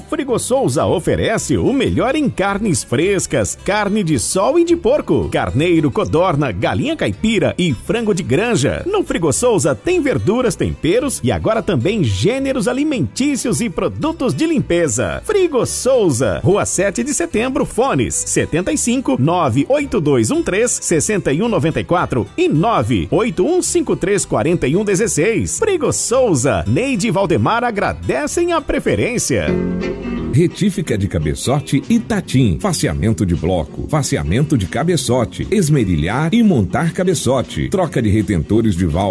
Frigo Souza oferece o melhor em carnes frescas, carne de sol e de porco, carneiro, codorna, galinha caipira e frango de granja. No Frigo Souza tem verduras, temperos e agora também gêneros alimentícios e produtos de limpeza. Frigo Souza, Rua 7 de Setembro, fones 75 98213 6194 e 98153 4116. Frigo Souza, Neide e Valdemar agradecem a preferência. Retífica de cabeçote e tatim, faceamento de bloco, faceamento de cabeçote, esmerilhar e montar cabeçote, troca de retentores de válvula,